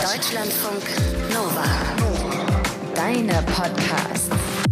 Deutschlandfunk Nova. Deine Podcasts.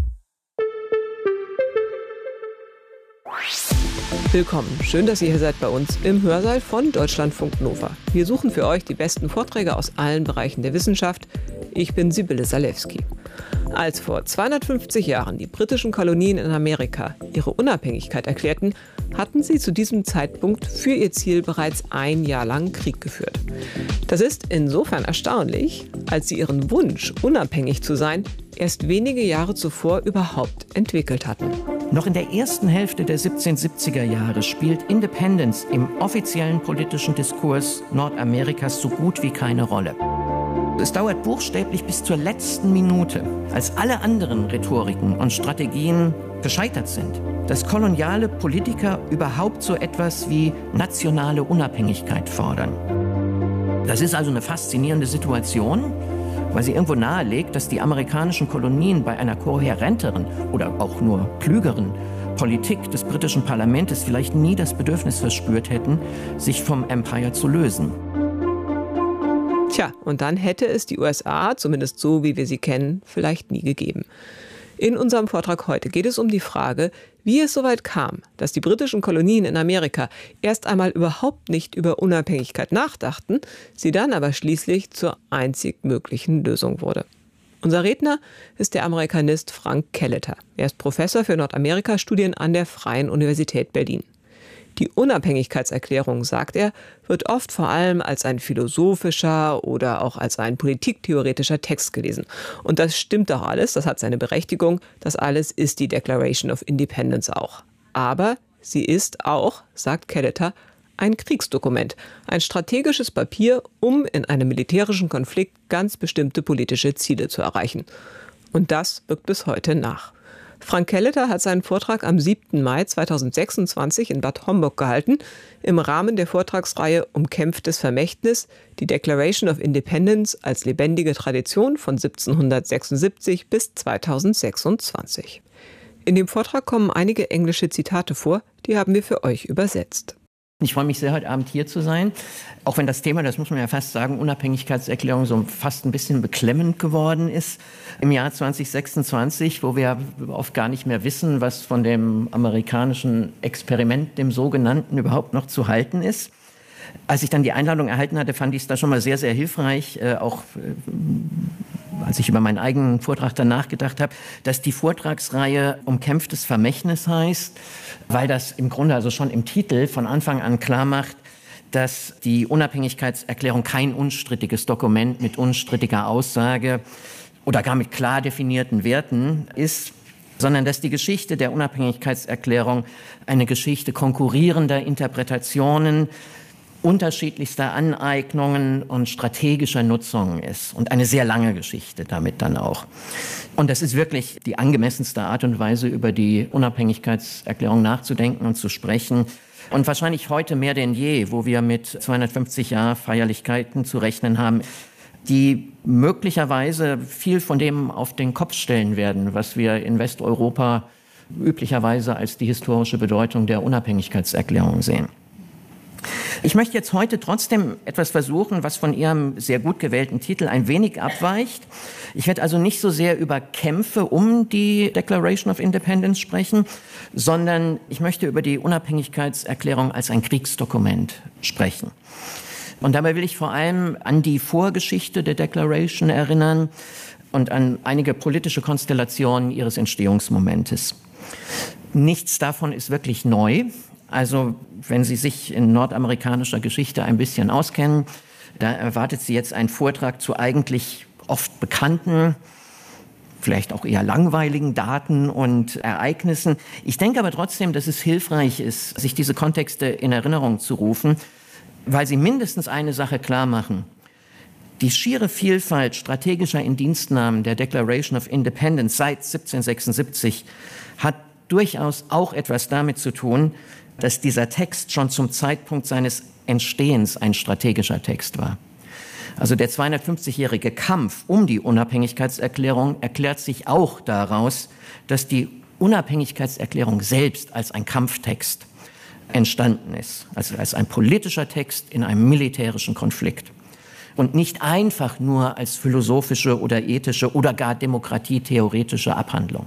Willkommen, schön, dass ihr hier seid bei uns im Hörsaal von Deutschlandfunk Nova. Wir suchen für euch die besten Vorträge aus allen Bereichen der Wissenschaft. Ich bin Sibylle Salewski. Als vor 250 Jahren die britischen Kolonien in Amerika ihre Unabhängigkeit erklärten, hatten sie zu diesem Zeitpunkt für ihr Ziel bereits ein Jahr lang Krieg geführt. Das ist insofern erstaunlich, als sie ihren Wunsch, unabhängig zu sein, erst wenige Jahre zuvor überhaupt entwickelt hatten. Noch in der ersten Hälfte der 1770er Jahre spielt Independence im offiziellen politischen Diskurs Nordamerikas so gut wie keine Rolle. Es dauert buchstäblich bis zur letzten Minute, als alle anderen Rhetoriken und Strategien gescheitert sind, dass koloniale Politiker überhaupt so etwas wie nationale Unabhängigkeit fordern. Das ist also eine faszinierende Situation, weil sie irgendwo nahelegt, dass die amerikanischen Kolonien bei einer kohärenteren oder auch nur klügeren Politik des britischen Parlaments vielleicht nie das Bedürfnis verspürt hätten, sich vom Empire zu lösen. Tja, und dann hätte es die USA, zumindest so wie wir sie kennen, vielleicht nie gegeben. In unserem Vortrag heute geht es um die Frage, wie es soweit kam, dass die britischen Kolonien in Amerika erst einmal überhaupt nicht über Unabhängigkeit nachdachten, sie dann aber schließlich zur einzig möglichen Lösung wurde. Unser Redner ist der Amerikanist Frank Kelleter. Er ist Professor für Nordamerika-Studien an der Freien Universität Berlin. Die Unabhängigkeitserklärung, sagt er, wird oft vor allem als ein philosophischer oder auch als ein politiktheoretischer Text gelesen. Und das stimmt doch alles, das hat seine Berechtigung. Das alles ist die Declaration of Independence auch. Aber sie ist auch, sagt Kelleter, ein Kriegsdokument, ein strategisches Papier, um in einem militärischen Konflikt ganz bestimmte politische Ziele zu erreichen. Und das wirkt bis heute nach. Frank Kelleter hat seinen Vortrag am 7. Mai 2026 in Bad Homburg gehalten, im Rahmen der Vortragsreihe Umkämpftes Vermächtnis, die Declaration of Independence als lebendige Tradition von 1776 bis 2026. In dem Vortrag kommen einige englische Zitate vor, die haben wir für euch übersetzt. Ich freue mich sehr, heute Abend hier zu sein, auch wenn das Thema, das muss man ja fast sagen, Unabhängigkeitserklärung so fast ein bisschen beklemmend geworden ist im Jahr 2026, wo wir oft gar nicht mehr wissen, was von dem amerikanischen Experiment, dem sogenannten, überhaupt noch zu halten ist. Als ich dann die Einladung erhalten hatte, fand ich es da schon mal sehr, sehr hilfreich, auch als ich über meinen eigenen Vortrag dann nachgedacht habe, dass die Vortragsreihe Umkämpftes Vermächtnis heißt, weil das im Grunde also schon im Titel von Anfang an klar macht, dass die Unabhängigkeitserklärung kein unstrittiges Dokument mit unstrittiger Aussage oder gar mit klar definierten Werten ist, sondern dass die Geschichte der Unabhängigkeitserklärung eine Geschichte konkurrierender Interpretationen, unterschiedlichster Aneignungen und strategischer Nutzungen ist. Und eine sehr lange Geschichte damit dann auch. Und das ist wirklich die angemessenste Art und Weise, über die Unabhängigkeitserklärung nachzudenken und zu sprechen. Und wahrscheinlich heute mehr denn je, wo wir mit 250 Jahr Feierlichkeiten zu rechnen haben, die möglicherweise viel von dem auf den Kopf stellen werden, was wir in Westeuropa üblicherweise als die historische Bedeutung der Unabhängigkeitserklärung sehen. Ich möchte jetzt heute trotzdem etwas versuchen, was von Ihrem sehr gut gewählten Titel ein wenig abweicht. Ich werde also nicht so sehr über Kämpfe um die Declaration of Independence sprechen, sondern ich möchte über die Unabhängigkeitserklärung als ein Kriegsdokument sprechen. Und dabei will ich vor allem an die Vorgeschichte der Declaration erinnern und an einige politische Konstellationen ihres Entstehungsmomentes. Nichts davon ist wirklich neu. Also wenn Sie sich in nordamerikanischer Geschichte ein bisschen auskennen, da erwartet Sie jetzt einen Vortrag zu eigentlich oft bekannten, vielleicht auch eher langweiligen Daten und Ereignissen. Ich denke aber trotzdem, dass es hilfreich ist, sich diese Kontexte in Erinnerung zu rufen, weil sie mindestens eine Sache klar machen. Die schiere Vielfalt strategischer Indienstnahmen der Declaration of Independence seit 1776 hat durchaus auch etwas damit zu tun, dass dieser Text schon zum Zeitpunkt seines Entstehens ein strategischer Text war. Also der 250-jährige Kampf um die Unabhängigkeitserklärung erklärt sich auch daraus, dass die Unabhängigkeitserklärung selbst als ein Kampftext entstanden ist, also als ein politischer Text in einem militärischen Konflikt. und nicht einfach nur als philosophische oder ethische oder gar demokratietheoretische Abhandlung.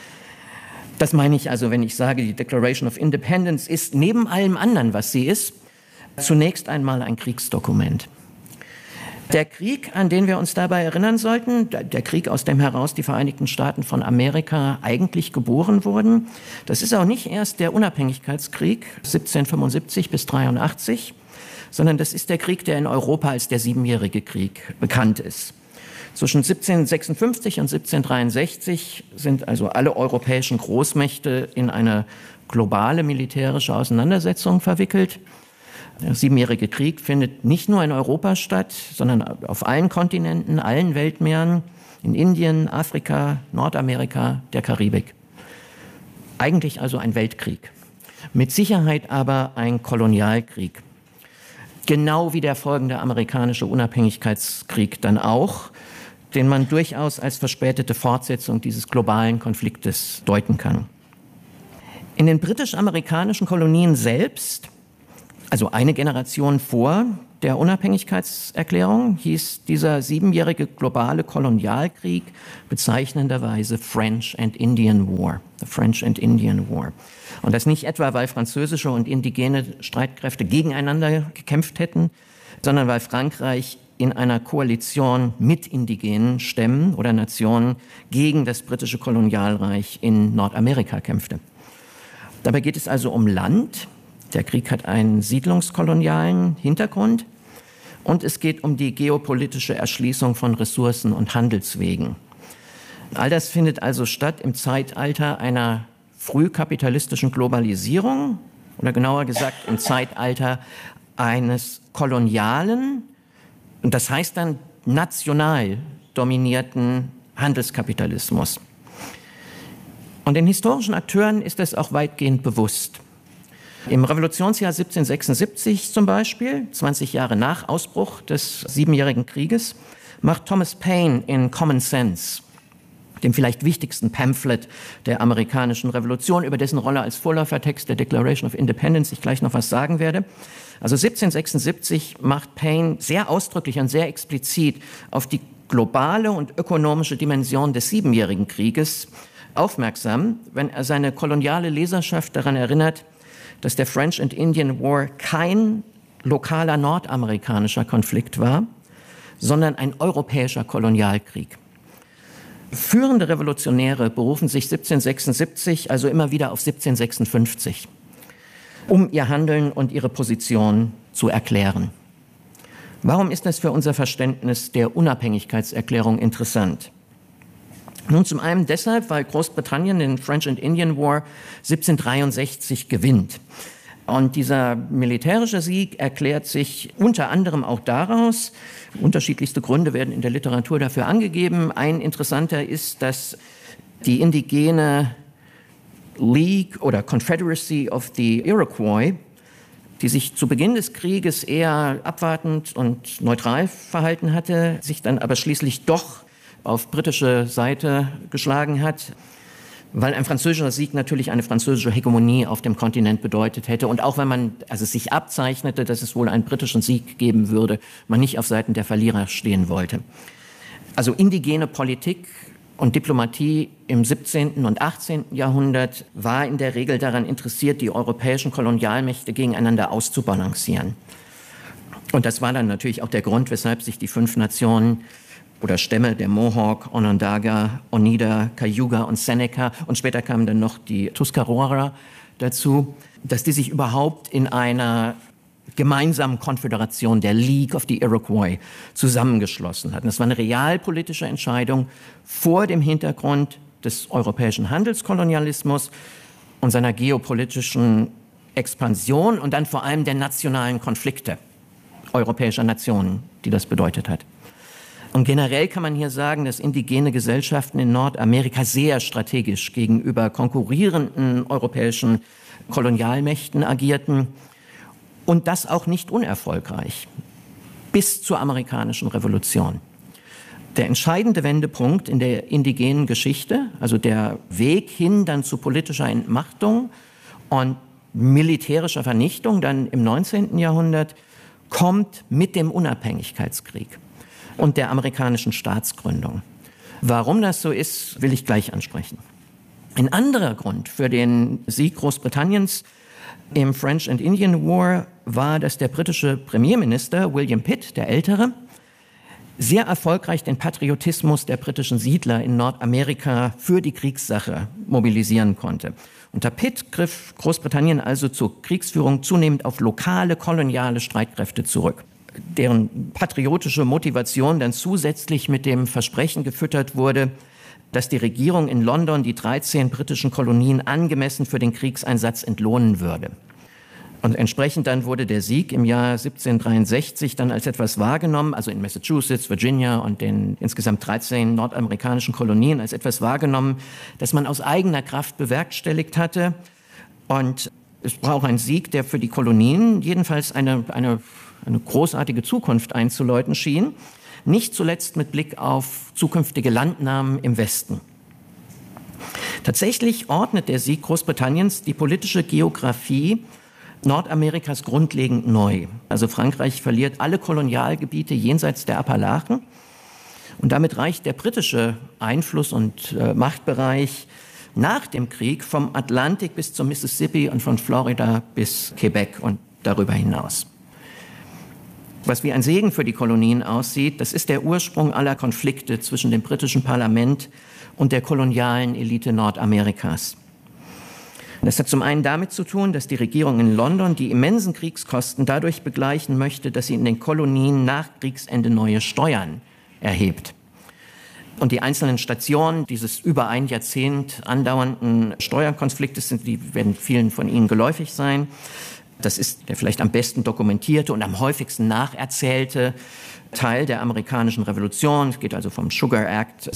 Das meine ich also, wenn ich sage, die Declaration of Independence ist neben allem anderen, was sie ist, zunächst einmal ein Kriegsdokument. Der Krieg, an den wir uns dabei erinnern sollten, der Krieg, aus dem heraus die Vereinigten Staaten von Amerika eigentlich geboren wurden, das ist auch nicht erst der Unabhängigkeitskrieg 1775 bis 83, sondern das ist der Krieg, der in Europa als der Siebenjährige Krieg bekannt ist. Zwischen 1756 und 1763 sind also alle europäischen Großmächte in eine globale militärische Auseinandersetzung verwickelt. Der Siebenjährige Krieg findet nicht nur in Europa statt, sondern auf allen Kontinenten, allen Weltmeeren, in Indien, Afrika, Nordamerika, der Karibik. Eigentlich also ein Weltkrieg. Mit Sicherheit aber ein Kolonialkrieg. Genau wie der folgende amerikanische Unabhängigkeitskrieg dann auch, den man durchaus als verspätete Fortsetzung dieses globalen Konfliktes deuten kann. In den britisch-amerikanischen Kolonien selbst, also eine Generation vor der Unabhängigkeitserklärung, hieß dieser siebenjährige globale Kolonialkrieg bezeichnenderweise French and Indian War, the French and Indian War. Und das nicht etwa, weil französische und indigene Streitkräfte gegeneinander gekämpft hätten, sondern weil Frankreich in einer Koalition mit indigenen Stämmen oder Nationen gegen das britische Kolonialreich in Nordamerika kämpfte. Dabei geht es also um Land. Der Krieg hat einen siedlungskolonialen Hintergrund und es geht um die geopolitische Erschließung von Ressourcen und Handelswegen. All das findet also statt im Zeitalter einer frühkapitalistischen Globalisierung oder genauer gesagt im Zeitalter eines kolonialen und das heißt dann national dominierten Handelskapitalismus. Und den historischen Akteuren ist es auch weitgehend bewusst. Im Revolutionsjahr 1776 zum Beispiel, 20 Jahre nach Ausbruch des Siebenjährigen Krieges, macht Thomas Paine in Common Sense, dem vielleicht wichtigsten Pamphlet der amerikanischen Revolution, über dessen Rolle als Vorläufertext der Declaration of Independence ich gleich noch was sagen werde. Also 1776 macht Paine sehr ausdrücklich und sehr explizit auf die globale und ökonomische Dimension des Siebenjährigen Krieges aufmerksam, wenn er seine koloniale Leserschaft daran erinnert, dass der French and Indian War kein lokaler nordamerikanischer Konflikt war, sondern ein europäischer Kolonialkrieg. Führende Revolutionäre berufen sich 1776 also immer wieder auf 1756, um ihr Handeln und ihre Position zu erklären. Warum ist das für unser Verständnis der Unabhängigkeitserklärung interessant? Nun, zum einen deshalb, weil Großbritannien den French and Indian War 1763 gewinnt. Und dieser militärische Sieg erklärt sich unter anderem auch daraus, unterschiedlichste Gründe werden in der Literatur dafür angegeben. Ein interessanter ist, dass die indigene League oder Confederacy of the Iroquois, die sich zu Beginn des Krieges eher abwartend und neutral verhalten hatte, sich dann aber schließlich doch auf britische Seite geschlagen hat, weil ein französischer Sieg natürlich eine französische Hegemonie auf dem Kontinent bedeutet hätte. Und auch wenn man sich abzeichnete, dass es wohl einen britischen Sieg geben würde, man nicht auf Seiten der Verlierer stehen wollte. Also indigene Politik und Diplomatie im 17. und 18. Jahrhundert war in der Regel daran interessiert, die europäischen Kolonialmächte gegeneinander auszubalancieren. Und das war dann natürlich auch der Grund, weshalb sich die 5 Nationen oder Stämme der Mohawk, Onondaga, Oneida, Cayuga und Seneca und später kamen dann noch die Tuscarora dazu, dass die sich überhaupt in einer gemeinsamen Konföderation der League of the Iroquois zusammengeschlossen hatten. Das war eine realpolitische Entscheidung vor dem Hintergrund des europäischen Handelskolonialismus und seiner geopolitischen Expansion und dann vor allem der nationalen Konflikte europäischer Nationen, die das bedeutet hat. Und generell kann man hier sagen, dass indigene Gesellschaften in Nordamerika sehr strategisch gegenüber konkurrierenden europäischen Kolonialmächten agierten und das auch nicht unerfolgreich bis zur amerikanischen Revolution. Der entscheidende Wendepunkt in der indigenen Geschichte, also der Weg hin dann zu politischer Entmachtung und militärischer Vernichtung dann im 19. Jahrhundert, kommt mit dem Unabhängigkeitskrieg und der amerikanischen Staatsgründung. Warum das so ist, will ich gleich ansprechen. Ein anderer Grund für den Sieg Großbritanniens im French and Indian War war, dass der britische Premierminister William Pitt, der Ältere, sehr erfolgreich den Patriotismus der britischen Siedler in Nordamerika für die Kriegssache mobilisieren konnte. Unter Pitt griff Großbritannien also zur Kriegsführung zunehmend auf lokale koloniale Streitkräfte zurück, deren patriotische Motivation dann zusätzlich mit dem Versprechen gefüttert wurde, dass die Regierung in London die 13 britischen Kolonien angemessen für den Kriegseinsatz entlohnen würde. Und entsprechend dann wurde der Sieg im Jahr 1763 dann als etwas wahrgenommen, also in Massachusetts, Virginia und den insgesamt 13 nordamerikanischen Kolonien als etwas wahrgenommen, das man aus eigener Kraft bewerkstelligt hatte. Und es braucht einen Sieg, der für die Kolonien jedenfalls eine großartige Zukunft einzuläuten schien, nicht zuletzt mit Blick auf zukünftige Landnahmen im Westen. Tatsächlich ordnet der Sieg Großbritanniens die politische Geografie Nordamerikas grundlegend neu. Also Frankreich verliert alle Kolonialgebiete jenseits der Appalachen und damit reicht der britische Einfluss- und Machtbereich nach dem Krieg vom Atlantik bis zum Mississippi und von Florida bis Quebec und darüber hinaus. Was wie ein Segen für die Kolonien aussieht, das ist der Ursprung aller Konflikte zwischen dem britischen Parlament und der kolonialen Elite Nordamerikas. Das hat zum einen damit zu tun, dass die Regierung in London die immensen Kriegskosten dadurch begleichen möchte, dass sie in den Kolonien nach Kriegsende neue Steuern erhebt. Und die einzelnen Stationen dieses über ein Jahrzehnt andauernden Steuerkonfliktes, die werden vielen von Ihnen geläufig sein. Das ist der vielleicht am besten dokumentierte und am häufigsten nacherzählte Teil der amerikanischen Revolution. Es geht also vom Sugar Act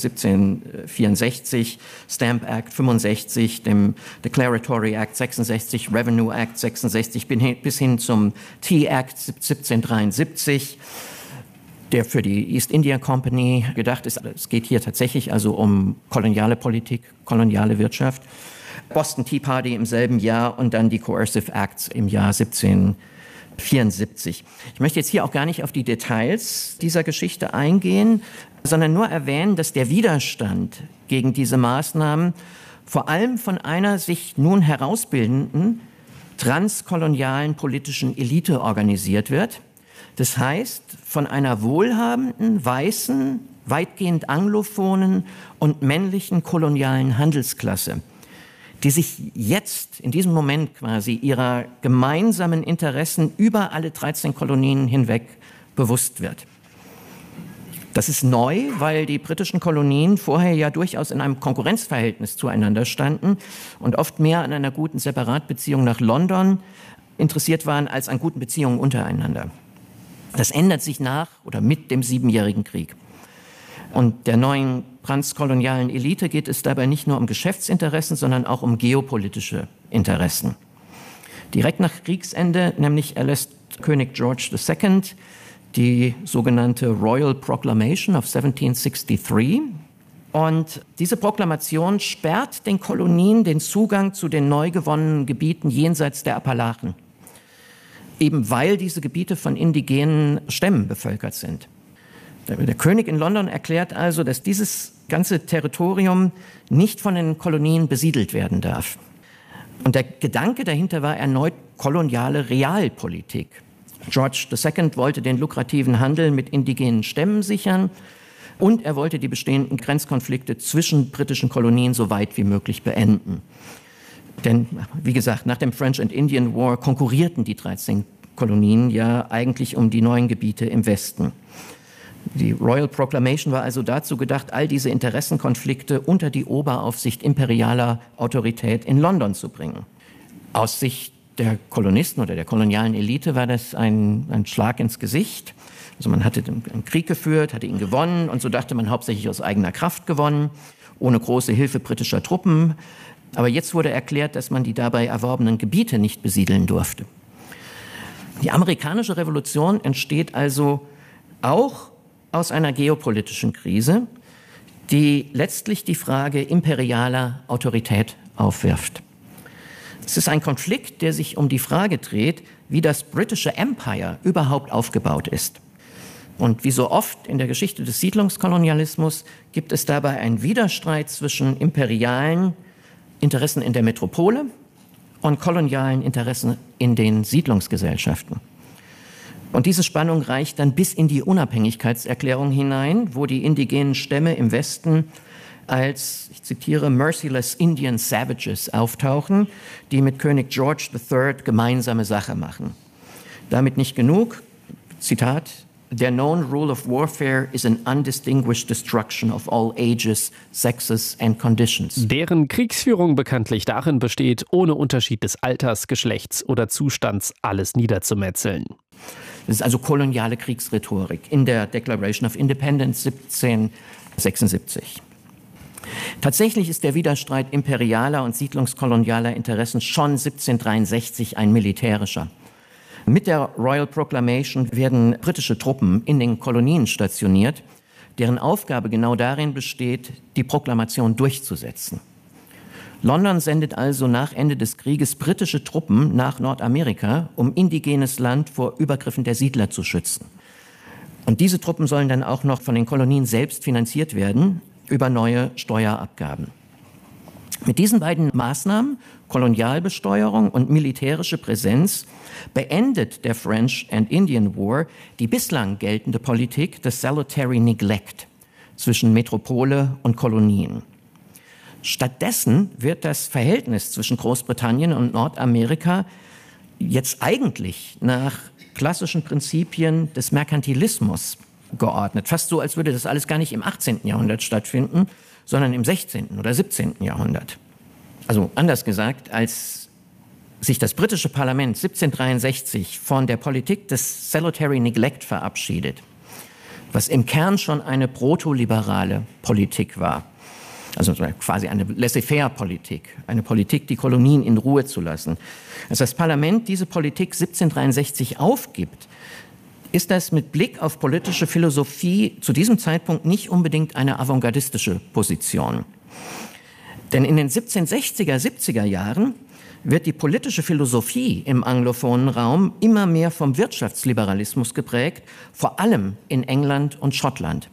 1764, Stamp Act 65, dem Declaratory Act 66, Revenue Act 66 bis hin zum Tea Act 1773, der für die East India Company gedacht ist. Es geht hier tatsächlich also um koloniale Politik, koloniale Wirtschaft. Boston Tea Party im selben Jahr und dann die Coercive Acts im Jahr 1774. Ich möchte jetzt hier auch gar nicht auf die Details dieser Geschichte eingehen, sondern nur erwähnen, dass der Widerstand gegen diese Maßnahmen vor allem von einer sich nun herausbildenden transkolonialen politischen Elite organisiert wird. Das heißt, von einer wohlhabenden, weißen, weitgehend anglophonen und männlichen kolonialen Handelsklasse, die sich jetzt in diesem Moment quasi ihrer gemeinsamen Interessen über alle 13 Kolonien hinweg bewusst wird. Das ist neu, weil die britischen Kolonien vorher ja durchaus in einem Konkurrenzverhältnis zueinander standen und oft mehr an einer guten Separatbeziehung nach London interessiert waren als an guten Beziehungen untereinander. Das ändert sich nach oder mit dem Siebenjährigen Krieg. Und der neuen transkolonialen Elite geht es dabei nicht nur um Geschäftsinteressen, sondern auch um geopolitische Interessen. Direkt nach Kriegsende nämlich erlässt König George II. Die sogenannte Royal Proclamation of 1763. Und diese Proklamation sperrt den Kolonien den Zugang zu den neu gewonnenen Gebieten jenseits der Appalachen, eben weil diese Gebiete von indigenen Stämmen bevölkert sind. Der König in London erklärt also, dass dieses ganze Territorium nicht von den Kolonien besiedelt werden darf. Und der Gedanke dahinter war erneut koloniale Realpolitik. George II. Wollte den lukrativen Handel mit indigenen Stämmen sichern und er wollte die bestehenden Grenzkonflikte zwischen britischen Kolonien so weit wie möglich beenden. Denn, wie gesagt, nach dem French and Indian War konkurrierten die 13 Kolonien ja eigentlich um die neuen Gebiete im Westen. Die Royal Proclamation war also dazu gedacht, all diese Interessenkonflikte unter die Oberaufsicht imperialer Autorität in London zu bringen. Aus Sicht der Kolonisten oder der kolonialen Elite war das ein Schlag ins Gesicht. Also man hatte einen Krieg geführt, hatte ihn gewonnen und so dachte man hauptsächlich aus eigener Kraft gewonnen, ohne große Hilfe britischer Truppen. Aber jetzt wurde erklärt, dass man die dabei erworbenen Gebiete nicht besiedeln durfte. Die amerikanische Revolution entsteht also auch aus einer geopolitischen Krise, die letztlich die Frage imperialer Autorität aufwirft. Es ist ein Konflikt, der sich um die Frage dreht, wie das britische Empire überhaupt aufgebaut ist. Und wie so oft in der Geschichte des Siedlungskolonialismus gibt es dabei einen Widerstreit zwischen imperialen Interessen in der Metropole und kolonialen Interessen in den Siedlungsgesellschaften. Und diese Spannung reicht dann bis in die Unabhängigkeitserklärung hinein, wo die indigenen Stämme im Westen als, ich zitiere, merciless Indian Savages auftauchen, die mit König George III gemeinsame Sache machen. Damit nicht genug, Zitat, "Their known rule of warfare is an undistinguished destruction of all ages, sexes and conditions." Deren Kriegsführung bekanntlich darin besteht, ohne Unterschied des Alters, Geschlechts oder Zustands alles niederzumetzeln. Das ist also koloniale Kriegsrhetorik in der Declaration of Independence 1776. Tatsächlich ist der Widerstreit imperialer und siedlungskolonialer Interessen schon 1763 ein militärischer. Mit der Royal Proclamation werden britische Truppen in den Kolonien stationiert, deren Aufgabe genau darin besteht, die Proklamation durchzusetzen. London sendet also nach Ende des Krieges britische Truppen nach Nordamerika, um indigenes Land vor Übergriffen der Siedler zu schützen. Und diese Truppen sollen dann auch noch von den Kolonien selbst finanziert werden über neue Steuerabgaben. Mit diesen beiden Maßnahmen, Kolonialbesteuerung und militärische Präsenz, beendet der French and Indian War die bislang geltende Politik des salutary neglect zwischen Metropole und Kolonien. Stattdessen wird das Verhältnis zwischen Großbritannien und Nordamerika jetzt eigentlich nach klassischen Prinzipien des Merkantilismus geordnet. Fast so, als würde das alles gar nicht im 18. Jahrhundert stattfinden, sondern im 16. oder 17. Jahrhundert. Also anders gesagt, als sich das britische Parlament 1763 von der Politik des salutary neglect verabschiedet, was im Kern schon eine protoliberale Politik war, also quasi eine Laissez-faire-Politik, eine Politik, die Kolonien in Ruhe zu lassen. Als das Parlament diese Politik 1763 aufgibt, ist das mit Blick auf politische Philosophie zu diesem Zeitpunkt nicht unbedingt eine avantgardistische Position. Denn in den 1760er, 70er Jahren wird die politische Philosophie im anglophonen Raum immer mehr vom Wirtschaftsliberalismus geprägt, vor allem in England und Schottland.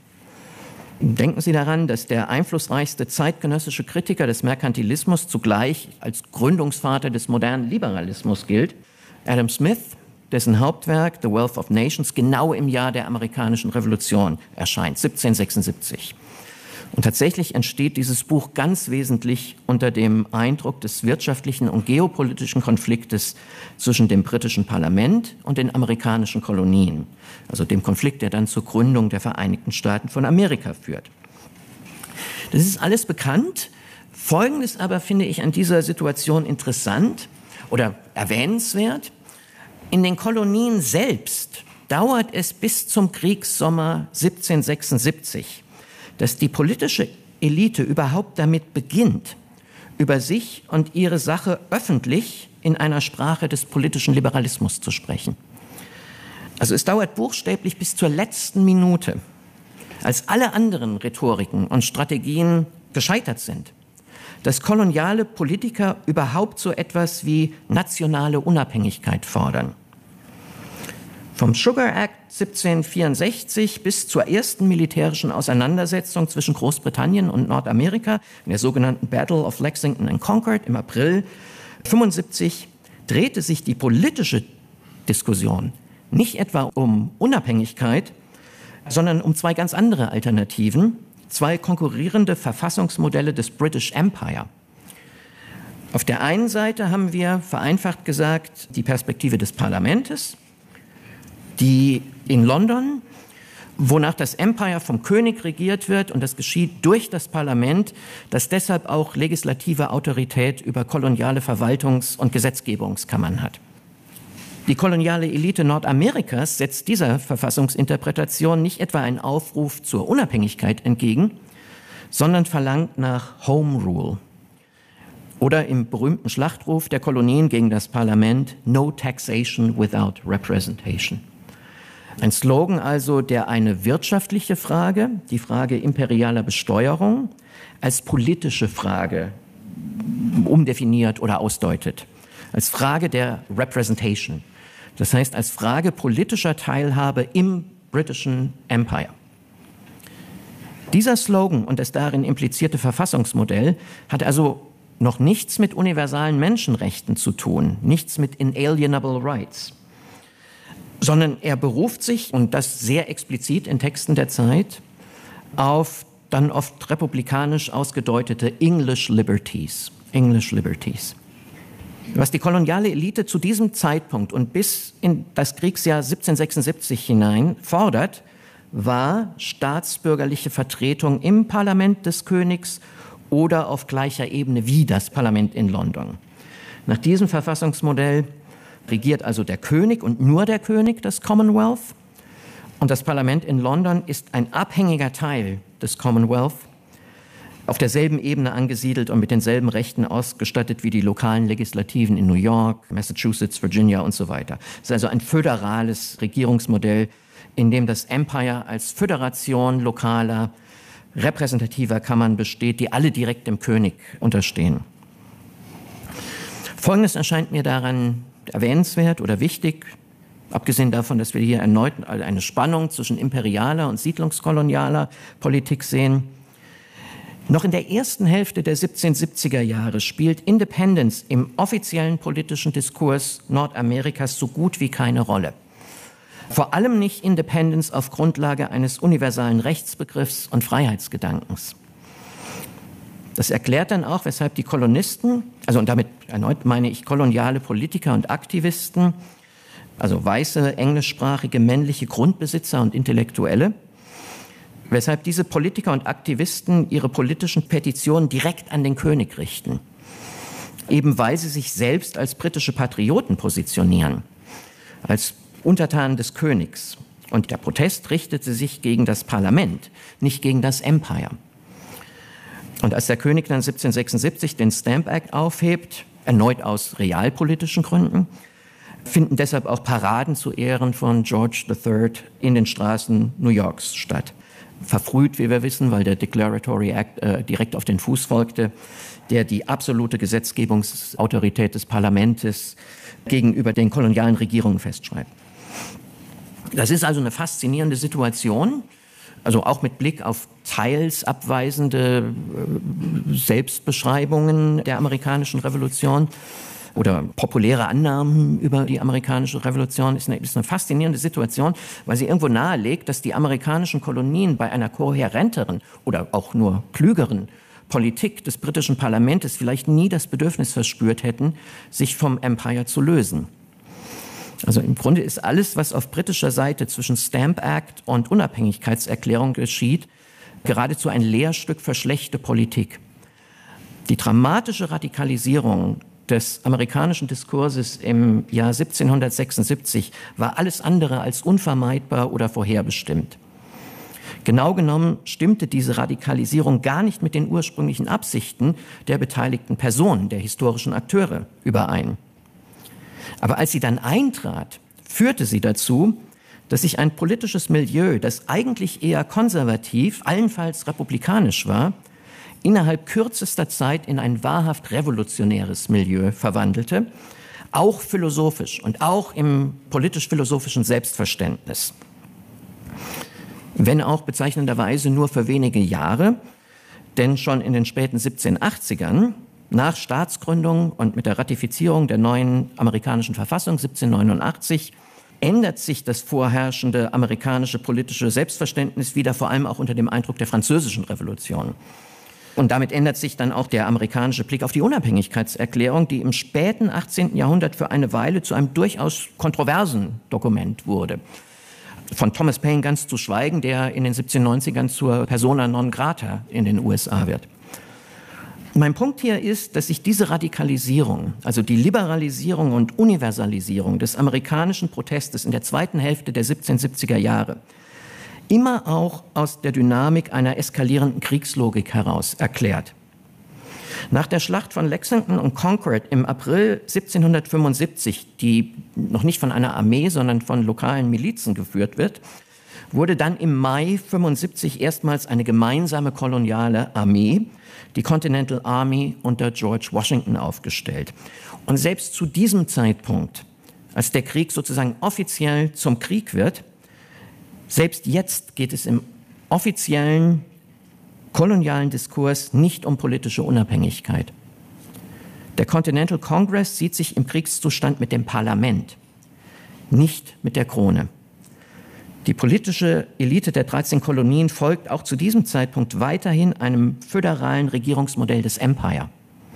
Denken Sie daran, dass der einflussreichste zeitgenössische Kritiker des Merkantilismus zugleich als Gründungsvater des modernen Liberalismus gilt, Adam Smith, dessen Hauptwerk The Wealth of Nations genau im Jahr der amerikanischen Revolution erscheint, 1776. Und tatsächlich entsteht dieses Buch ganz wesentlich unter dem Eindruck des wirtschaftlichen und geopolitischen Konfliktes zwischen dem britischen Parlament und den amerikanischen Kolonien. Also dem Konflikt, der dann zur Gründung der Vereinigten Staaten von Amerika führt. Das ist alles bekannt. Folgendes aber finde ich an dieser Situation interessant oder erwähnenswert. In den Kolonien selbst dauert es bis zum Kriegssommer 1776, dass die politische Elite überhaupt damit beginnt, über sich und ihre Sache öffentlich in einer Sprache des politischen Liberalismus zu sprechen. Also es dauert buchstäblich bis zur letzten Minute, als alle anderen Rhetoriken und Strategien gescheitert sind, dass koloniale Politiker überhaupt so etwas wie nationale Unabhängigkeit fordern. Vom Sugar Act 1764 bis zur ersten militärischen Auseinandersetzung zwischen Großbritannien und Nordamerika, in der sogenannten Battle of Lexington and Concord im April 1975, drehte sich die politische Diskussion nicht etwa um Unabhängigkeit, sondern um zwei ganz andere Alternativen, zwei konkurrierende Verfassungsmodelle des British Empire. Auf der einen Seite haben wir, vereinfacht gesagt, die Perspektive des Parlaments, die in London, wonach das Empire vom König regiert wird, und das geschieht durch das Parlament, das deshalb auch legislative Autorität über koloniale Verwaltungs- und Gesetzgebungskammern hat. Die koloniale Elite Nordamerikas setzt dieser Verfassungsinterpretation nicht etwa einen Aufruf zur Unabhängigkeit entgegen, sondern verlangt nach Home Rule. Oder im berühmten Schlachtruf der Kolonien gegen das Parlament, No taxation without representation. Ein Slogan also, der eine wirtschaftliche Frage, die Frage imperialer Besteuerung, als politische Frage umdefiniert oder ausdeutet. als Frage der Representation. Das heißt, als Frage politischer Teilhabe im britischen Empire. Dieser Slogan und das darin implizierte Verfassungsmodell hat also noch nichts mit universalen Menschenrechten zu tun, nichts mit inalienable rights, sondern er beruft sich, und das sehr explizit in Texten der Zeit, auf dann oft republikanisch ausgedeutete English Liberties. English Liberties. Was die koloniale Elite zu diesem Zeitpunkt und bis in das Kriegsjahr 1776 hinein fordert, war staatsbürgerliche Vertretung im Parlament des Königs oder auf gleicher Ebene wie das Parlament in London. Nach diesem Verfassungsmodell regiert also der König und nur der König das Commonwealth. Und das Parlament in London ist ein abhängiger Teil des Commonwealth, auf derselben Ebene angesiedelt und mit denselben Rechten ausgestattet wie die lokalen Legislativen in New York, Massachusetts, Virginia und so weiter. Es ist also ein föderales Regierungsmodell, in dem das Empire als Föderation lokaler, repräsentativer Kammern besteht, die alle direkt dem König unterstehen. Folgendes erscheint mir daran erwähnenswert oder wichtig, abgesehen davon, dass wir hier erneut eine Spannung zwischen imperialer und siedlungskolonialer Politik sehen. Noch in der ersten Hälfte der 1770er Jahre spielt Independence im offiziellen politischen Diskurs Nordamerikas so gut wie keine Rolle. Vor allem nicht Independence auf Grundlage eines universalen Rechtsbegriffs und Freiheitsgedankens. Das erklärt dann auch, weshalb die Kolonisten, also und damit erneut meine ich koloniale Politiker und Aktivisten, also weiße, englischsprachige, männliche Grundbesitzer und Intellektuelle, weshalb diese Politiker und Aktivisten ihre politischen Petitionen direkt an den König richten, eben weil sie sich selbst als britische Patrioten positionieren, als Untertanen des Königs. Und der Protest richtete sich gegen das Parlament, nicht gegen das Empire. Und als der König dann 1776 den Stamp Act aufhebt, erneut aus realpolitischen Gründen, finden deshalb auch Paraden zu Ehren von George III in den Straßen New Yorks statt. Verfrüht, wie wir wissen, weil der Declaratory Act direkt auf den Fuß folgte, der die absolute Gesetzgebungsautorität des Parlaments gegenüber den kolonialen Regierungen festschreibt. Das ist also eine faszinierende Situation, also auch mit Blick auf teils abweisende Selbstbeschreibungen der amerikanischen Revolution oder populäre Annahmen über die amerikanische Revolution, ist eine faszinierende Situation, weil sie irgendwo nahelegt, dass die amerikanischen Kolonien bei einer kohärenteren oder auch nur klügeren Politik des britischen Parlaments vielleicht nie das Bedürfnis verspürt hätten, sich vom Empire zu lösen. Also im Grunde ist alles, was auf britischer Seite zwischen Stamp Act und Unabhängigkeitserklärung geschieht, geradezu ein Lehrstück für schlechte Politik. Die dramatische Radikalisierung des amerikanischen Diskurses im Jahr 1776 war alles andere als unvermeidbar oder vorherbestimmt. Genau genommen stimmte diese Radikalisierung gar nicht mit den ursprünglichen Absichten der beteiligten Personen, der historischen Akteure, überein. Aber als sie dann eintrat, führte sie dazu, dass sich ein politisches Milieu, das eigentlich eher konservativ, allenfalls republikanisch war, innerhalb kürzester Zeit in ein wahrhaft revolutionäres Milieu verwandelte, auch philosophisch und auch im politisch-philosophischen Selbstverständnis. Wenn auch bezeichnenderweise nur für wenige Jahre, denn schon in den späten 1780ern, nach Staatsgründung und mit der Ratifizierung der neuen amerikanischen Verfassung 1789, ändert sich das vorherrschende amerikanische politische Selbstverständnis wieder, vor allem auch unter dem Eindruck der Französischen Revolution. Und damit ändert sich dann auch der amerikanische Blick auf die Unabhängigkeitserklärung, die im späten 18. Jahrhundert für eine Weile zu einem durchaus kontroversen Dokument wurde. Von Thomas Paine ganz zu schweigen, der in den 1790ern zur Persona non grata in den USA wird. Mein Punkt hier ist, dass sich diese Radikalisierung, also die Liberalisierung und Universalisierung des amerikanischen Protestes in der zweiten Hälfte der 1770er Jahre immer auch aus der Dynamik einer eskalierenden Kriegslogik heraus erklärt. Nach der Schlacht von Lexington und Concord im April 1775, die noch nicht von einer Armee, sondern von lokalen Milizen geführt wird, wurde dann im Mai 1975 erstmals eine gemeinsame koloniale Armee, die Continental Army unter George Washington, aufgestellt. Und selbst zu diesem Zeitpunkt, als der Krieg sozusagen offiziell zum Krieg wird, selbst jetzt geht es im offiziellen kolonialen Diskurs nicht um politische Unabhängigkeit. Der Continental Congress sieht sich im Kriegszustand mit dem Parlament, nicht mit der Krone. Die politische Elite der 13 Kolonien folgt auch zu diesem Zeitpunkt weiterhin einem föderalen Regierungsmodell des Empire.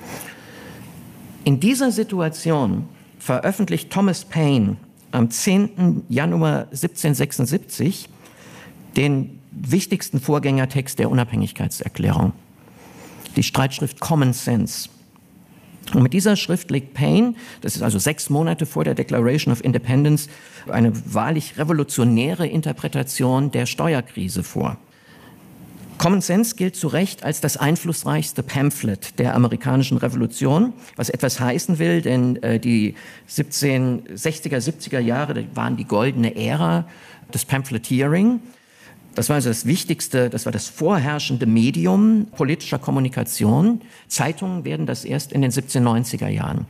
In dieser Situation veröffentlicht Thomas Paine am 10. Januar 1776 den wichtigsten Vorgängertext der Unabhängigkeitserklärung, die Streitschrift Common Sense. Und mit dieser Schrift legt Paine, das ist also 6 Monate vor der Declaration of Independence, eine wahrlich revolutionäre Interpretation der Steuerkrise vor. Common Sense gilt zu Recht als das einflussreichste Pamphlet der amerikanischen Revolution, was etwas heißen will, denn die 1760er, 70er Jahre waren die goldene Ära des Pamphleteering. Das war also das wichtigste, das war das vorherrschende Medium politischer Kommunikation. Zeitungen werden das erst in den 1790er Jahren.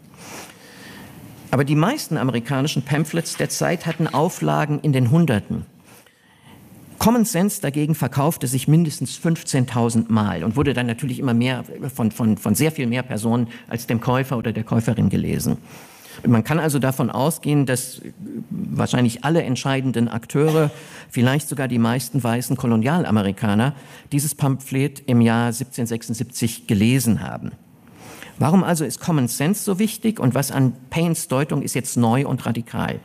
Aber die meisten amerikanischen Pamphlets der Zeit hatten Auflagen in den Hunderten. Common Sense dagegen verkaufte sich mindestens 15.000 Mal und wurde dann natürlich immer mehr von sehr viel mehr Personen als dem Käufer oder der Käuferin gelesen. Man kann also davon ausgehen, dass wahrscheinlich alle entscheidenden Akteure, vielleicht sogar die meisten weißen Kolonialamerikaner, dieses Pamphlet im Jahr 1776 gelesen haben. Warum also ist Common Sense so wichtig und was an Paines Deutung ist jetzt neu und radikal?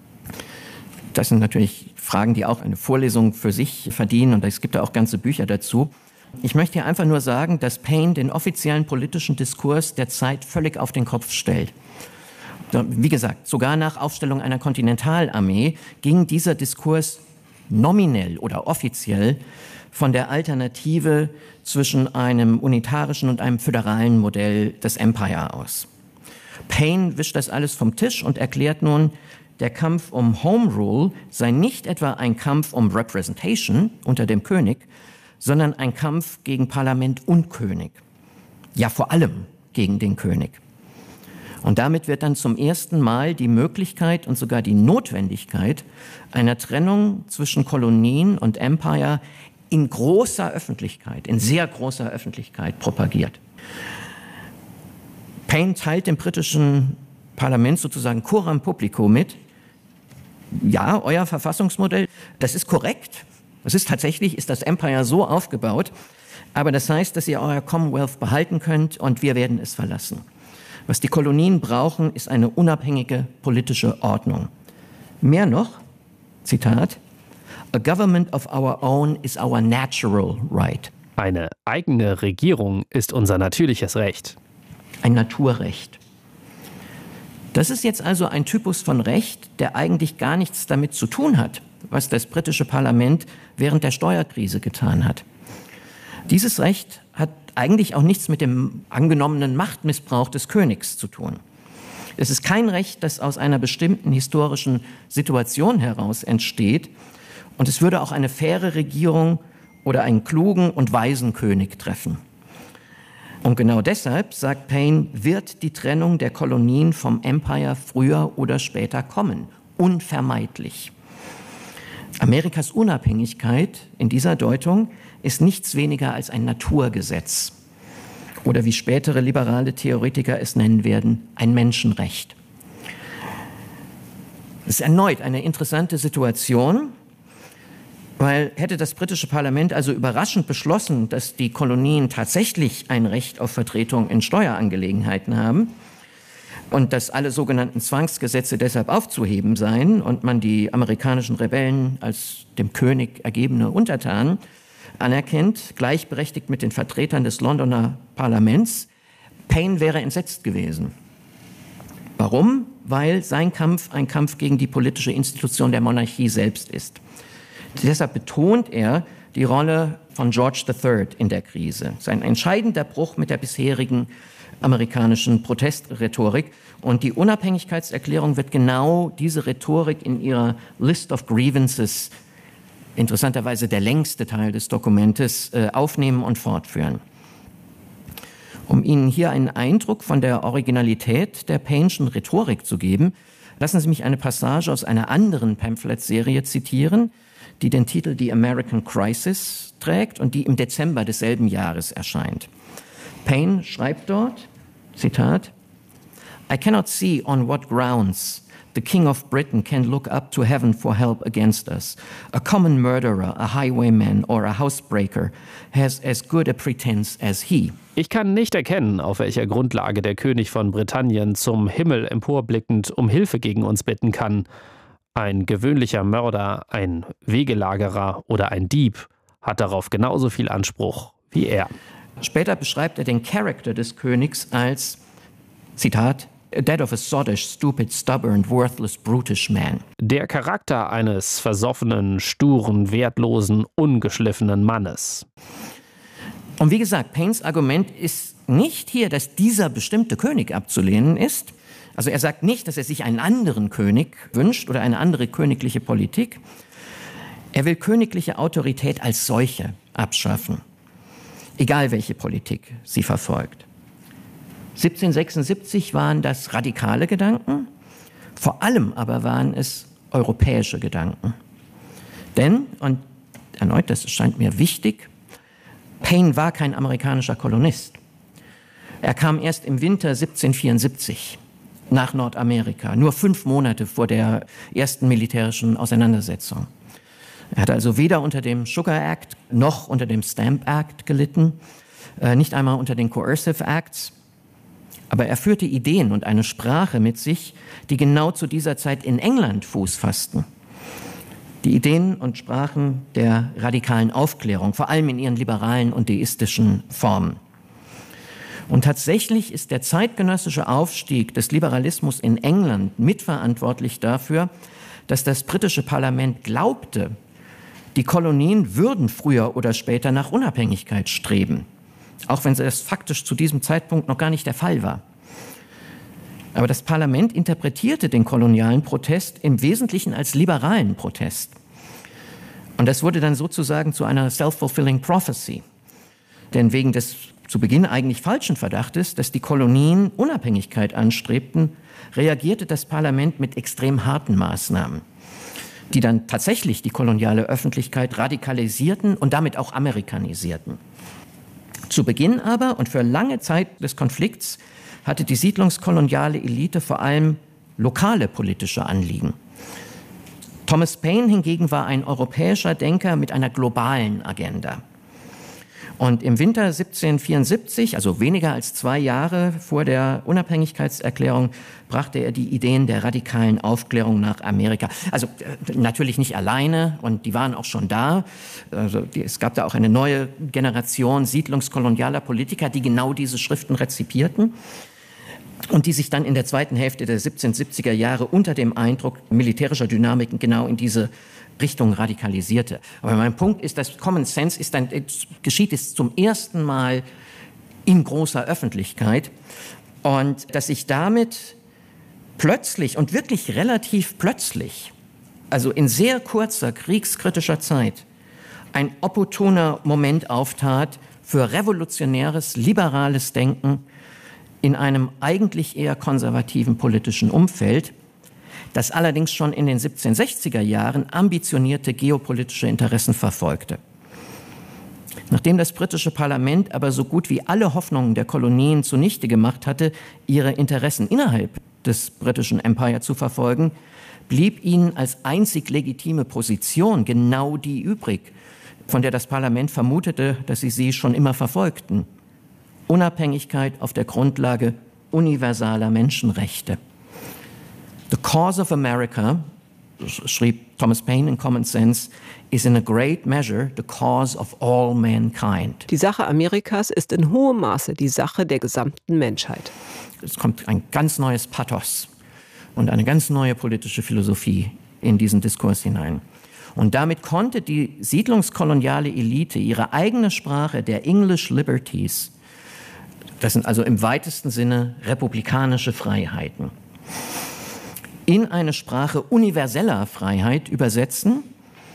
Das sind natürlich Fragen, die auch eine Vorlesung für sich verdienen und es gibt da auch ganze Bücher dazu. Ich möchte hier einfach nur sagen, dass Paine den offiziellen politischen Diskurs der Zeit völlig auf den Kopf stellt. Wie gesagt, sogar nach Aufstellung einer Kontinentalarmee ging dieser Diskurs nominell oder offiziell von der Alternative zwischen einem unitarischen und einem föderalen Modell des Empire aus. Paine wischt das alles vom Tisch und erklärt nun, der Kampf um Home Rule sei nicht etwa ein Kampf um Representation unter dem König, sondern ein Kampf gegen Parlament und König. Ja, vor allem gegen den König. Und damit wird dann zum ersten Mal die Möglichkeit und sogar die Notwendigkeit einer Trennung zwischen Kolonien und Empire in großer Öffentlichkeit, in sehr großer Öffentlichkeit propagiert. Paine teilt dem britischen Parlament sozusagen coram publico mit, ja, euer Verfassungsmodell, das ist korrekt, ist das Empire so aufgebaut, aber das heißt, dass ihr euer Commonwealth behalten könnt und wir werden es verlassen. Was die Kolonien brauchen, ist eine unabhängige politische Ordnung. Mehr noch, Zitat, a government of our own is our natural right. Eine eigene Regierung ist unser natürliches Recht. Ein Naturrecht. Das ist jetzt also ein Typus von Recht, der eigentlich gar nichts damit zu tun hat, was das britische Parlament während der Steuerkrise getan hat. Dieses Recht hat eigentlich auch nichts mit dem angenommenen Machtmissbrauch des Königs zu tun. Es ist kein Recht, das aus einer bestimmten historischen Situation heraus entsteht und es würde auch eine faire Regierung oder einen klugen und weisen König treffen. Und genau deshalb, sagt Paine, wird die Trennung der Kolonien vom Empire früher oder später kommen, unvermeidlich. Amerikas Unabhängigkeit in dieser Deutung ist nichts weniger als ein Naturgesetz oder wie spätere liberale Theoretiker es nennen werden, ein Menschenrecht. Es ist erneut eine interessante Situation, weil hätte das britische Parlament also überraschend beschlossen, dass die Kolonien tatsächlich ein Recht auf Vertretung in Steuerangelegenheiten haben und dass alle sogenannten Zwangsgesetze deshalb aufzuheben seien und man die amerikanischen Rebellen als dem König ergebene Untertanen anerkennt, gleichberechtigt mit den Vertretern des Londoner Parlaments, Paine wäre entsetzt gewesen. Warum? Weil sein Kampf ein Kampf gegen die politische Institution der Monarchie selbst ist. Deshalb betont er die Rolle von George III in der Krise. Es ist ein entscheidender Bruch mit der bisherigen amerikanischen Protestrhetorik. Und die Unabhängigkeitserklärung wird genau diese Rhetorik in ihrer List of Grievances interessanterweise der längste Teil des Dokumentes, aufnehmen und fortführen. Um Ihnen hier einen Eindruck von der Originalität der Paine'schen Rhetorik zu geben, lassen Sie mich eine Passage aus einer anderen Pamphlet-Serie zitieren, die den Titel The American Crisis trägt und die im Dezember desselben Jahres erscheint. Paine schreibt dort, Zitat, I cannot see on what grounds the King of Britain can look up to heaven for help against us. A common murderer, a highwayman or a housebreaker has as good a pretense as he. Ich kann nicht erkennen, auf welcher Grundlage der König von Britannien zum Himmel emporblickend um Hilfe gegen uns bitten kann. Ein gewöhnlicher Mörder, ein Wegelagerer oder ein Dieb hat darauf genauso viel Anspruch wie er. Später beschreibt er den Charakter des Königs als, Zitat, that of a sottish, stupid, stubborn, worthless, brutish man. Der Charakter eines versoffenen, sturen, wertlosen, ungeschliffenen Mannes. Und wie gesagt, Paines Argument ist nicht hier, dass dieser bestimmte König abzulehnen ist. Also er sagt nicht, dass er sich einen anderen König wünscht oder eine andere königliche Politik. Er will königliche Autorität als solche abschaffen, egal welche Politik sie verfolgt. 1776 waren das radikale Gedanken, vor allem aber waren es europäische Gedanken. Denn, und erneut, das scheint mir wichtig, Paine war kein amerikanischer Kolonist. Er kam erst im Winter 1774 nach Nordamerika, nur 5 Monate vor der ersten militärischen Auseinandersetzung. Er hatte also weder unter dem Sugar Act noch unter dem Stamp Act gelitten, nicht einmal unter den Coercive Acts. Aber er führte Ideen und eine Sprache mit sich, die genau zu dieser Zeit in England Fuß fassten. Die Ideen und Sprachen der radikalen Aufklärung, vor allem in ihren liberalen und deistischen Formen. Und tatsächlich ist der zeitgenössische Aufstieg des Liberalismus in England mitverantwortlich dafür, dass das britische Parlament glaubte, die Kolonien würden früher oder später nach Unabhängigkeit streben, auch wenn das faktisch zu diesem Zeitpunkt noch gar nicht der Fall war. Aber das Parlament interpretierte den kolonialen Protest im Wesentlichen als liberalen Protest. Und das wurde dann sozusagen zu einer self-fulfilling prophecy. Denn wegen des zu Beginn eigentlich falschen Verdachtes, dass die Kolonien Unabhängigkeit anstrebten, reagierte das Parlament mit extrem harten Maßnahmen, die dann tatsächlich die koloniale Öffentlichkeit radikalisierten und damit auch amerikanisierten. Zu Beginn aber und für lange Zeit des Konflikts hatte die siedlungskoloniale Elite vor allem lokale politische Anliegen. Thomas Paine hingegen war ein europäischer Denker mit einer globalen Agenda. Und im Winter 1774, also weniger als 2 Jahre vor der Unabhängigkeitserklärung, brachte er die Ideen der radikalen Aufklärung nach Amerika. Also natürlich nicht alleine, und die waren auch schon da. Also es gab da auch eine neue Generation siedlungskolonialer Politiker, die genau diese Schriften rezipierten und die sich dann in der zweiten Hälfte der 1770er Jahre unter dem Eindruck militärischer Dynamiken genau in diese Richtung radikalisierte. Aber mein Punkt ist, dass Common Sense geschieht es zum ersten Mal in großer Öffentlichkeit und dass sich damit plötzlich und wirklich relativ plötzlich, also in sehr kurzer kriegskritischer Zeit, ein opportuner Moment auftat für revolutionäres, liberales Denken in einem eigentlich eher konservativen politischen Umfeld, das allerdings schon in den 1760er Jahren ambitionierte geopolitische Interessen verfolgte. Nachdem das britische Parlament aber so gut wie alle Hoffnungen der Kolonien zunichte gemacht hatte, ihre Interessen innerhalb des britischen Empire zu verfolgen, blieb ihnen als einzig legitime Position genau die übrig, von der das Parlament vermutete, dass sie schon immer verfolgten: Unabhängigkeit auf der Grundlage universaler Menschenrechte. The cause of America, schrieb Thomas Paine in Common Sense, is in a great measure the cause of all mankind. Die Sache Amerikas ist in hohem Maße die Sache der gesamten Menschheit. Es kommt ein ganz neues Pathos und eine ganz neue politische Philosophie in diesen Diskurs hinein. Und damit konnte die siedlungskoloniale Elite ihre eigene Sprache der English Liberties, das sind also im weitesten Sinne republikanische Freiheiten, in eine Sprache universeller Freiheit übersetzen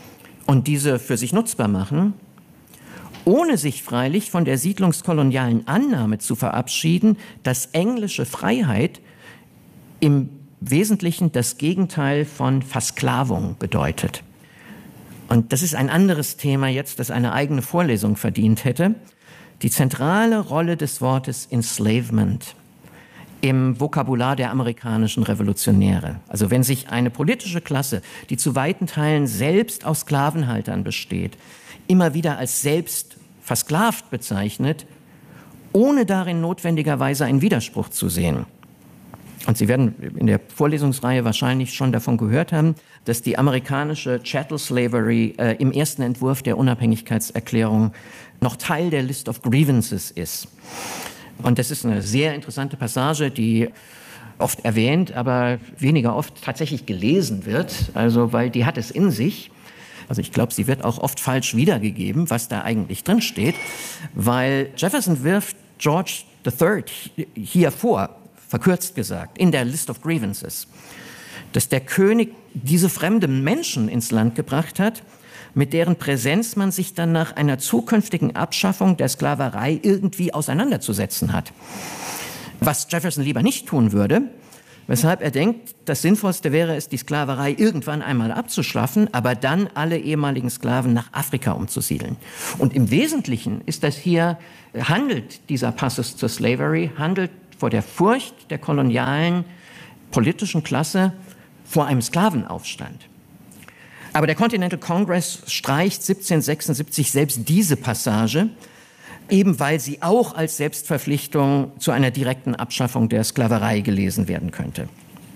und diese für sich nutzbar machen, ohne sich freilich von der siedlungskolonialen Annahme zu verabschieden, dass englische Freiheit im Wesentlichen das Gegenteil von Versklavung bedeutet. Und das ist ein anderes Thema jetzt, das eine eigene Vorlesung verdient hätte. Die zentrale Rolle des Wortes Enslavement im Vokabular der amerikanischen Revolutionäre. Also wenn sich eine politische Klasse, die zu weiten Teilen selbst aus Sklavenhaltern besteht, immer wieder als selbst versklavt bezeichnet, ohne darin notwendigerweise einen Widerspruch zu sehen. Und Sie werden in der Vorlesungsreihe wahrscheinlich schon davon gehört haben, dass die amerikanische Chattel Slavery im ersten Entwurf der Unabhängigkeitserklärung noch Teil der List of Grievances ist. Und das ist eine sehr interessante Passage, die oft erwähnt, aber weniger oft tatsächlich gelesen wird, also weil die hat es in sich. Also ich glaube, sie wird auch oft falsch wiedergegeben, was da eigentlich drin steht, weil Jefferson wirft George III hier vor, verkürzt gesagt, in der List of Grievances, dass der König diese fremden Menschen ins Land gebracht hat, mit deren Präsenz man sich dann nach einer zukünftigen Abschaffung der Sklaverei irgendwie auseinanderzusetzen hat. Was Jefferson lieber nicht tun würde, weshalb er denkt, das Sinnvollste wäre es, die Sklaverei irgendwann einmal abzuschaffen, aber dann alle ehemaligen Sklaven nach Afrika umzusiedeln. Und im Wesentlichen ist das hier, handelt dieser Passus zur Slavery, handelt vor der Furcht der kolonialen politischen Klasse vor einem Sklavenaufstand. Aber der Continental Congress streicht 1776 selbst diese Passage, eben weil sie auch als Selbstverpflichtung zu einer direkten Abschaffung der Sklaverei gelesen werden könnte.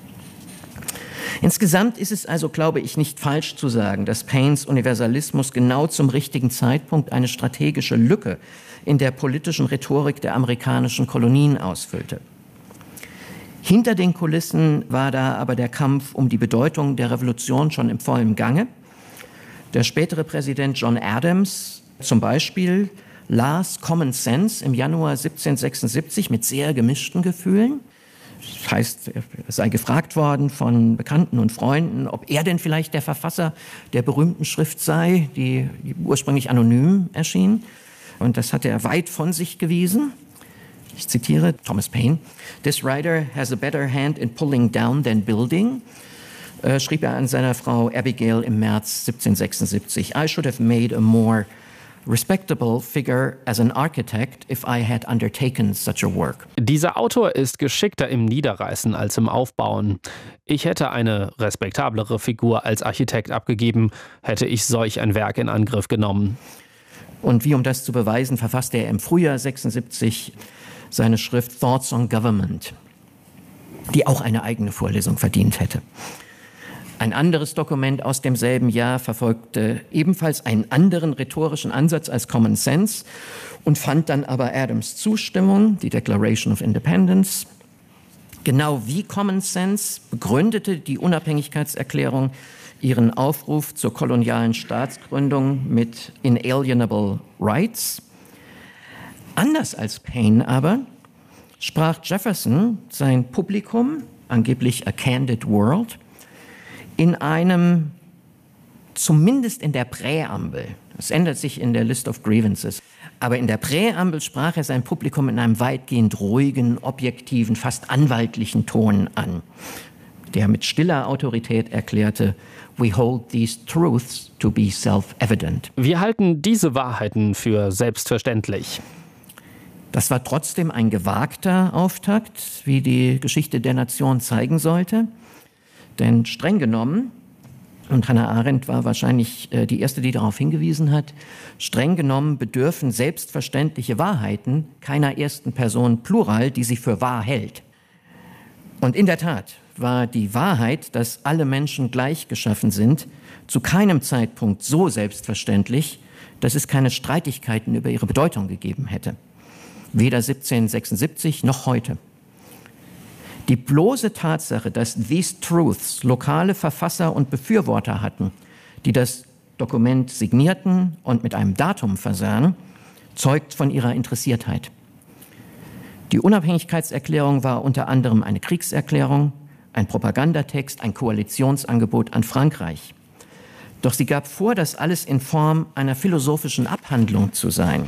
Insgesamt ist es also, glaube ich, nicht falsch zu sagen, dass Paines Universalismus genau zum richtigen Zeitpunkt eine strategische Lücke in der politischen Rhetorik der amerikanischen Kolonien ausfüllte. Hinter den Kulissen war da aber der Kampf um die Bedeutung der Revolution schon im vollen Gange. Der spätere Präsident John Adams zum Beispiel las Common Sense im Januar 1776 mit sehr gemischten Gefühlen. Das heißt, er sei gefragt worden von Bekannten und Freunden, ob er denn vielleicht der Verfasser der berühmten Schrift sei, die ursprünglich anonym erschien. Und das hatte er weit von sich gewiesen. Ich zitiere Thomas Paine. "This writer has a better hand in pulling down than building", schrieb er an seiner Frau Abigail im März 1776. "I should have made a more respectable figure as an architect if I had undertaken such a work." Dieser Autor ist geschickter im Niederreißen als im Aufbauen. Ich hätte eine respektablere Figur als Architekt abgegeben, hätte ich solch ein Werk in Angriff genommen. Und wie um das zu beweisen, verfasste er im Frühjahr 76 seine Schrift Thoughts on Government, die auch eine eigene Vorlesung verdient hätte. Ein anderes Dokument aus demselben Jahr verfolgte ebenfalls einen anderen rhetorischen Ansatz als Common Sense und fand dann aber Adams Zustimmung, die Declaration of Independence. Genau wie Common Sense begründete die Unabhängigkeitserklärung ihren Aufruf zur kolonialen Staatsgründung mit Inalienable Rights. Anders als Paine aber sprach Jefferson sein Publikum, angeblich A Candid World, in einem, zumindest in der Präambel, das ändert sich in der List of Grievances, aber in der Präambel sprach er sein Publikum in einem weitgehend ruhigen, objektiven, fast anwaltlichen Ton an, der mit stiller Autorität erklärte: "We hold these truths to be self-evident." Wir halten diese Wahrheiten für selbstverständlich. Das war trotzdem ein gewagter Auftakt, wie die Geschichte der Nation zeigen sollte. Denn streng genommen, und Hannah Arendt war wahrscheinlich die erste, die darauf hingewiesen hat, streng genommen bedürfen selbstverständliche Wahrheiten keiner ersten Person Plural, die sie für wahr hält. Und in der Tat war die Wahrheit, dass alle Menschen gleich geschaffen sind, zu keinem Zeitpunkt so selbstverständlich, dass es keine Streitigkeiten über ihre Bedeutung gegeben hätte. Weder 1776 noch heute. Die bloße Tatsache, dass These Truths lokale Verfasser und Befürworter hatten, die das Dokument signierten und mit einem Datum versahen, zeugt von ihrer Interessiertheit. Die Unabhängigkeitserklärung war unter anderem eine Kriegserklärung, ein Propagandatext, ein Koalitionsangebot an Frankreich. Doch sie gab vor, das alles in Form einer philosophischen Abhandlung zu sein.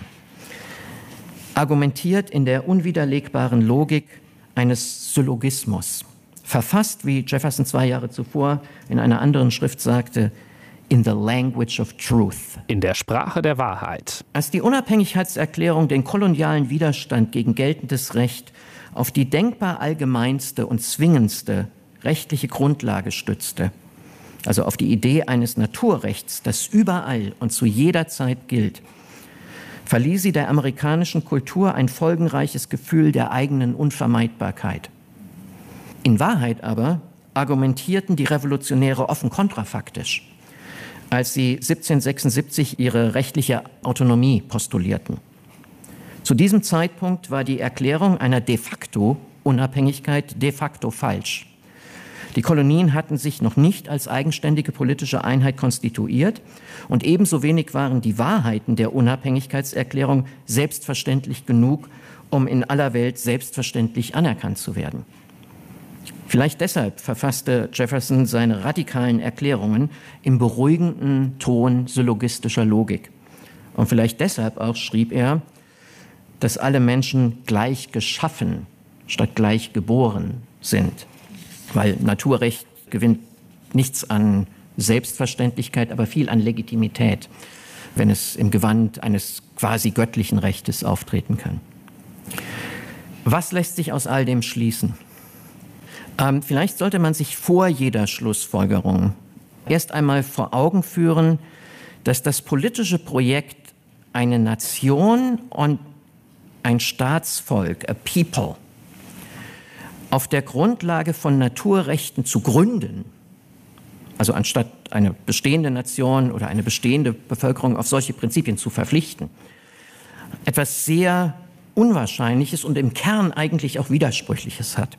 Argumentiert in der unwiderlegbaren Logik eines Syllogismus. Verfasst, wie Jefferson 2 Jahre zuvor in einer anderen Schrift sagte, in the language of truth. In der Sprache der Wahrheit. Als die Unabhängigkeitserklärung den kolonialen Widerstand gegen geltendes Recht auf die denkbar allgemeinste und zwingendste rechtliche Grundlage stützte, also auf die Idee eines Naturrechts, das überall und zu jeder Zeit gilt, verlieh sie der amerikanischen Kultur ein folgenreiches Gefühl der eigenen Unvermeidbarkeit. In Wahrheit aber argumentierten die Revolutionäre offen kontrafaktisch, als sie 1776 ihre rechtliche Autonomie postulierten. Zu diesem Zeitpunkt war die Erklärung einer de facto Unabhängigkeit de facto falsch. Die Kolonien hatten sich noch nicht als eigenständige politische Einheit konstituiert und ebenso wenig waren die Wahrheiten der Unabhängigkeitserklärung selbstverständlich genug, um in aller Welt selbstverständlich anerkannt zu werden. Vielleicht deshalb verfasste Jefferson seine radikalen Erklärungen im beruhigenden Ton syllogistischer Logik. Und vielleicht deshalb auch schrieb er, dass alle Menschen gleich geschaffen statt gleich geboren sind. Weil Naturrecht gewinnt nichts an Selbstverständlichkeit, aber viel an Legitimität, wenn es im Gewand eines quasi göttlichen Rechtes auftreten kann. Was lässt sich aus all dem schließen? Vielleicht sollte man sich vor jeder Schlussfolgerung erst einmal vor Augen führen, dass das politische Projekt eine Nation und ein Staatsvolk, a people, auf der Grundlage von Naturrechten zu gründen, also anstatt eine bestehende Nation oder eine bestehende Bevölkerung auf solche Prinzipien zu verpflichten, etwas sehr Unwahrscheinliches und im Kern eigentlich auch Widersprüchliches hat.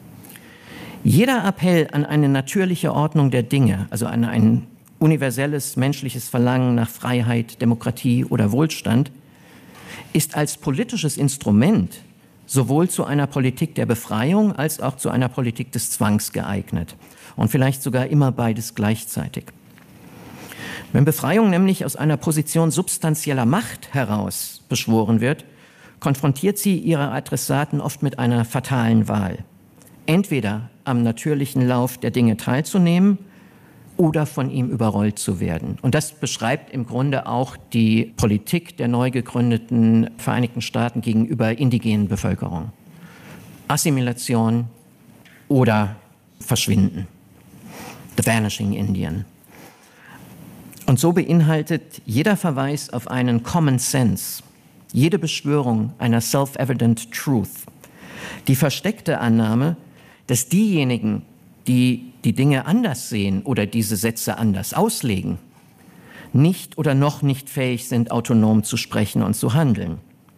Jeder Appell an eine natürliche Ordnung der Dinge, also an ein universelles menschliches Verlangen nach Freiheit, Demokratie oder Wohlstand, ist als politisches Instrument sowohl zu einer Politik der Befreiung als auch zu einer Politik des Zwangs geeignet. Und vielleicht sogar immer beides gleichzeitig. Wenn Befreiung nämlich aus einer Position substanzieller Macht heraus beschworen wird, konfrontiert sie ihre Adressaten oft mit einer fatalen Wahl. Entweder am natürlichen Lauf der Dinge teilzunehmen oder von ihm überrollt zu werden. Und das beschreibt im Grunde auch die Politik der neu gegründeten Vereinigten Staaten gegenüber indigenen Bevölkerung. Assimilation oder Verschwinden. The Vanishing Indian. Und so beinhaltet jeder Verweis auf einen Common Sense, jede Beschwörung einer self-evident truth, die versteckte Annahme, dass diejenigen, die die Dinge anders sehen oder diese Sätze anders auslegen, nicht oder noch nicht fähig sind, autonom zu sprechen und zu handeln.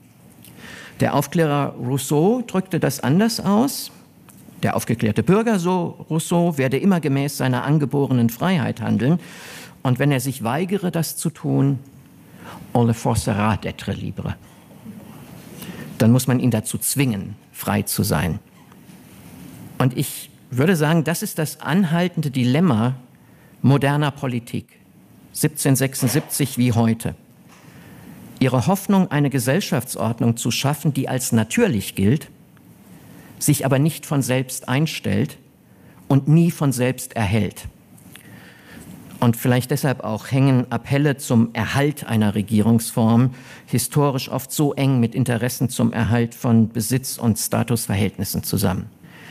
Der Aufklärer Rousseau drückte das anders aus. Der aufgeklärte Bürger, so Rousseau, werde immer gemäß seiner angeborenen Freiheit handeln. Und wenn er sich weigere, das zu tun, on le forcera d'être libre. Dann muss man ihn dazu zwingen, frei zu sein. Und ich würde sagen, das ist das anhaltende Dilemma moderner Politik, 1776 wie heute. Ihre Hoffnung, eine Gesellschaftsordnung zu schaffen, die als natürlich gilt, sich aber nicht von selbst einstellt und nie von selbst erhält. Und vielleicht deshalb auch hängen Appelle zum Erhalt einer Regierungsform historisch oft so eng mit Interessen zum Erhalt von Besitz- und Statusverhältnissen zusammen.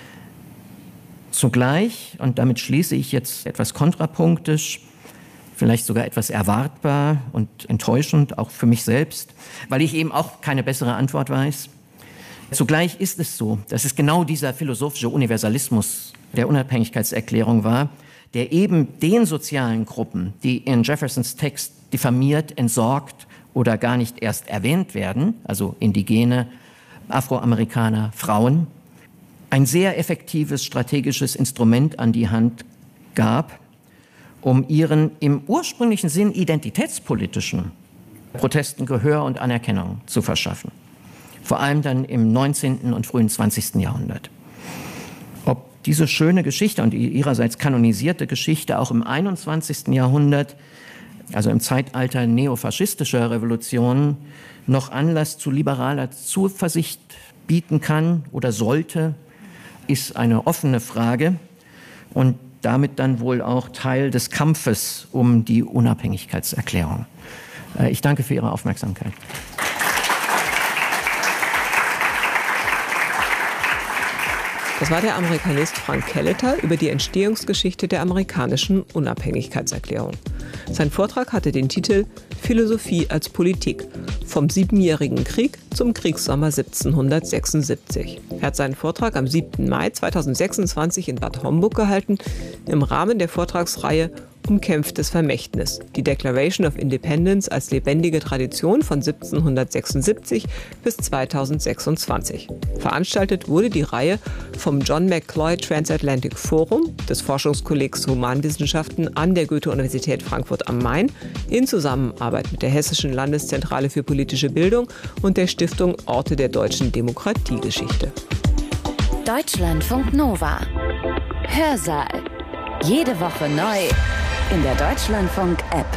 Zugleich, und damit schließe ich jetzt etwas kontrapunktisch, vielleicht sogar etwas erwartbar und enttäuschend, auch für mich selbst, weil ich eben auch keine bessere Antwort weiß. Zugleich ist es so, dass es genau dieser philosophische Universalismus der Unabhängigkeitserklärung war, der eben den sozialen Gruppen, die in Jeffersons Text diffamiert, entsorgt oder gar nicht erst erwähnt werden, also Indigene, Afroamerikaner, Frauen, ein sehr effektives strategisches Instrument an die Hand gab, um ihren im ursprünglichen Sinn identitätspolitischen Protesten Gehör und Anerkennung zu verschaffen. Vor allem dann im 19. und frühen 20. Jahrhundert. Ob diese schöne Geschichte und die ihrerseits kanonisierte Geschichte auch im 21. Jahrhundert, also im Zeitalter neofaschistischer Revolutionen, noch Anlass zu liberaler Zuversicht bieten kann oder sollte, ist eine offene Frage und damit dann wohl auch Teil des Kampfes um die Unabhängigkeitserklärung. Ich danke für Ihre Aufmerksamkeit. Das war der Amerikanist Frank Kelleter über die Entstehungsgeschichte der amerikanischen Unabhängigkeitserklärung. Sein Vortrag hatte den Titel »Philosophie als Politik – Vom Siebenjährigen Krieg zum Kriegssommer 1776«. Er hat seinen Vortrag am 7. Mai 2026 in Bad Homburg gehalten, im Rahmen der Vortragsreihe Umkämpftes Vermächtnis, die Declaration of Independence als lebendige Tradition von 1776 bis 2026. Veranstaltet wurde die Reihe vom John McCloy Transatlantic Forum des Forschungskollegs Humanwissenschaften an der Goethe-Universität Frankfurt am Main in Zusammenarbeit mit der Hessischen Landeszentrale für politische Bildung und der Stiftung Orte der deutschen Demokratiegeschichte. Deutschlandfunk Nova. Hörsaal. Jede Woche neu in der Deutschlandfunk-App.